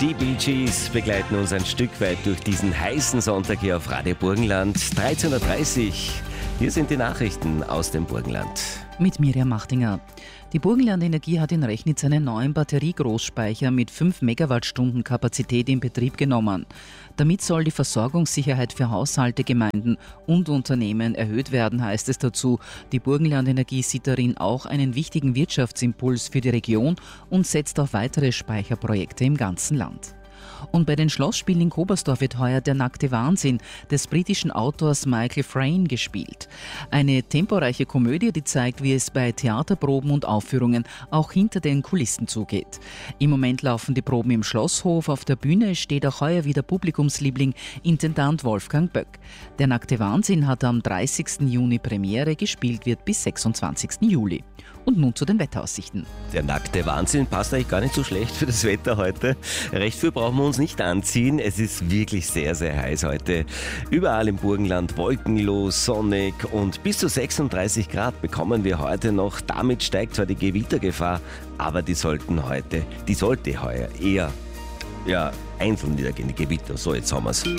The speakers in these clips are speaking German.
Die Bee Gees begleiten uns ein Stück weit durch diesen heißen Sonntag hier auf Radio Burgenland. 13.30 Uhr. Hier sind die Nachrichten aus dem Burgenland. Mit Miriam Machtinger. Die Burgenland Energie hat in Rechnitz einen neuen Batteriegroßspeicher mit 5 Megawattstunden Kapazität in Betrieb genommen. Damit soll die Versorgungssicherheit für Haushalte, Gemeinden und Unternehmen erhöht werden, heißt es dazu. Die Burgenland Energie sieht darin auch einen wichtigen Wirtschaftsimpuls für die Region und setzt auf weitere Speicherprojekte im ganzen Land. Und bei den Schlossspielen in Kobersdorf wird heuer Der nackte Wahnsinn des britischen Autors Michael Frayn gespielt. Eine temporeiche Komödie, die zeigt, wie es bei Theaterproben und Aufführungen auch hinter den Kulissen zugeht. Im Moment laufen die Proben im Schlosshof. Auf der Bühne steht auch heuer wieder Publikumsliebling Intendant Wolfgang Böck. Der nackte Wahnsinn hat am 30. Juni Premiere, gespielt wird bis 26. Juli. Und nun zu den Wetteraussichten. Der nackte Wahnsinn passt eigentlich gar nicht so schlecht für das Wetter heute. Recht viel brauchen wir uns nicht anziehen. Es ist wirklich sehr, sehr heiß heute. Überall im Burgenland wolkenlos, sonnig und bis zu 36 Grad bekommen wir heute noch. Damit steigt zwar die Gewittergefahr, aber die sollte heuer eher einzeln niedergehen, die Gewitter. So, jetzt haben wir es.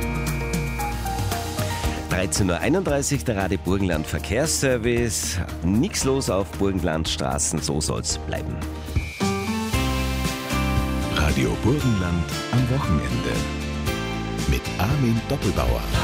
13.31 Uhr, der Radio Burgenland Verkehrsservice. Nichts los auf Burgenlandstraßen, so soll's bleiben. Radio Burgenland am Wochenende mit Armin Doppelbauer.